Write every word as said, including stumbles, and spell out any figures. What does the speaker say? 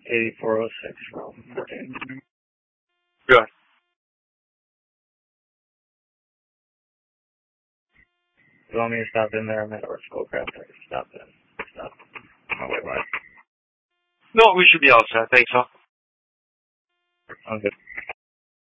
eighty-four oh six. Good. You want me to stop in there? I'm at our Schoolcraft. I can stop in. Stop. On my way by. No, we should be all set. Thanks, all. I'm good.